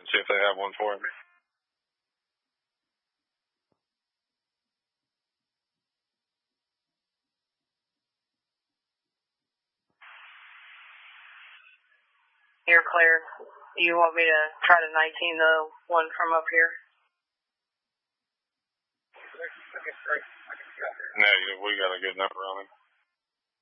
see if they have one for him. You're clear. You want me to try to 19 the one from up here? No, we got a good number on him.